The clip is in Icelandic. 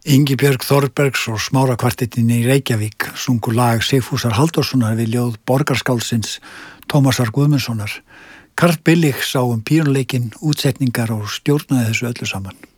Ingibjörg Þorbergs og Smára kvartettin í Reykjavík sungu lag Sigfúsar Halldórssonar við ljóð borgarskáldsins Tómasar Guðmundssonar. Karl Billig sá pírónuleikinn, útsetningar og stjórnaði þessu öllu saman.